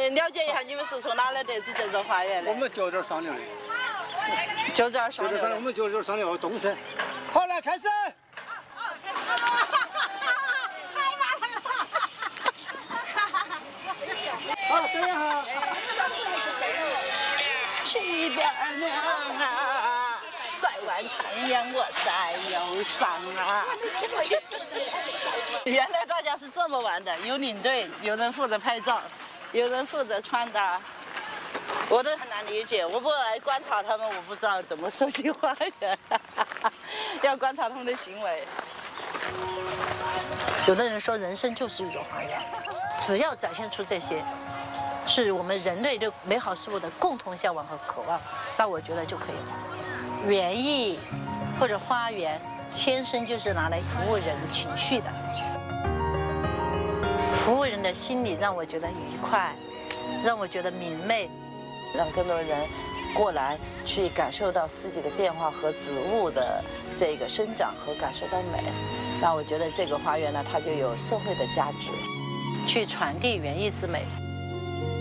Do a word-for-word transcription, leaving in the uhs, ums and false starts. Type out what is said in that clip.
了解一下你们是从哪来得知这座花园的？ 我们就这儿上流的。 就这儿上流。 就这上，我们就这儿上流东山。好，来开始。好，等一下。 七边娘啊，塞完长烟我塞忧伤啊。原来大家是这么玩的，有领队，有人负责拍照，有人负责穿搭，我都很难理解。我不来观察他们，我不知道怎么设计花园，要观察他们的行为。有的人说人生就是一种花园，只要展现出这些。是我们人类对美好事物的共同向往和渴望，那我觉得就可以了。园艺或者花园，天生就是拿来服务人情绪的，服务人的心理让我觉得愉快，让我觉得明媚，让更多人过来去感受到四季的变化和植物的这个生长和感受到美。那我觉得这个花园呢，它就有社会的价值，去传递园艺之美。